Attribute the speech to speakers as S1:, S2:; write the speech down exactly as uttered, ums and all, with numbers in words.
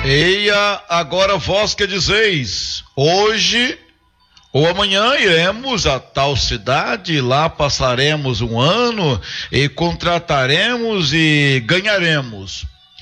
S1: Eia, agora vós que dizeis, hoje ou amanhã iremos a tal cidade, lá passaremos um ano e contrataremos e ganharemos.